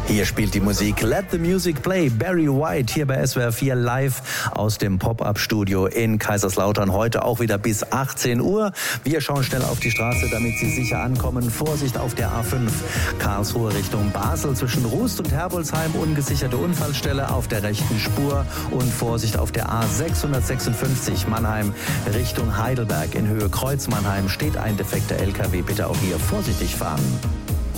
Hier spielt die Musik Let the Music Play. Barry White hier bei SWR 4 live aus dem Pop-Up-Studio in Kaiserslautern. Heute auch wieder bis 18 Uhr. Wir schauen schnell auf die Straße, damit Sie sicher ankommen. Vorsicht auf der A5 Karlsruhe Richtung Basel. Zwischen Rust und Herbolzheim ungesicherte Unfallstelle auf der rechten Spur. Und Vorsicht auf der A656 Mannheim Richtung Heidelberg in Höhe Kreuz Mannheim. Steht ein defekter LKW. Bitte auch hier vorsichtig fahren.